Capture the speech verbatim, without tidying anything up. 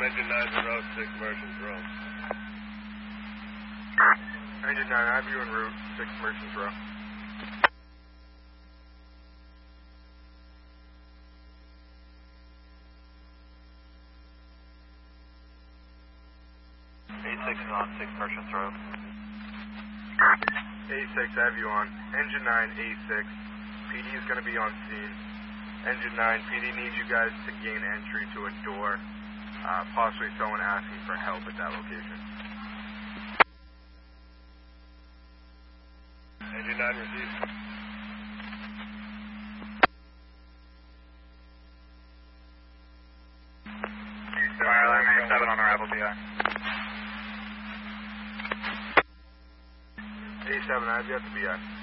Engine nine's en route, six Merchants Row. Engine nine, I have you en route, six Merchants Row. A six is on six Merchants Row. A six, I have you on. Engine nine, A six. P D is going to be on scene. Engine nine, P D needs you guys to gain entry to a door. Uh, possibly someone asking for help at that location. Engine nine received. Fire alarm A seven on arrival, B I. A seven, I have you at the B I.